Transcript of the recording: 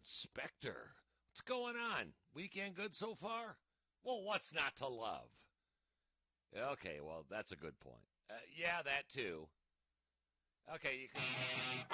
Spector. What's going on? Weekend good so far? Well, what's not to love? Okay, well, that's a good point. Yeah, that too. Okay, you can...